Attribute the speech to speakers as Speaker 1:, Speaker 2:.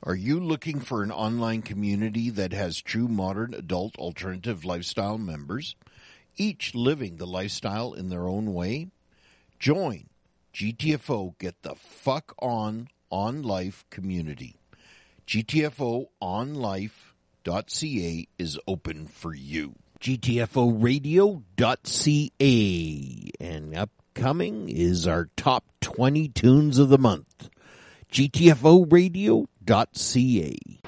Speaker 1: Are you looking for an online community that has true modern adult alternative lifestyle members, each living the lifestyle in their own way? Join GTFO Get the Fuck On Life community. GTFOonlife.ca is open for you. GTFOradio.ca. And upcoming is our top 20 tunes of the month. GTFOradio.ca.